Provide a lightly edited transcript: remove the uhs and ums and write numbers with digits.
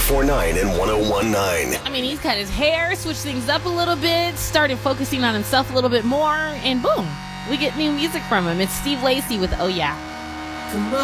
94.9 and 101.9. I mean, he's cut his hair, switched things up a little bit, started focusing on himself a little bit more, and boom, we get new music from him. It's Steve Lacy with Oh Yeah.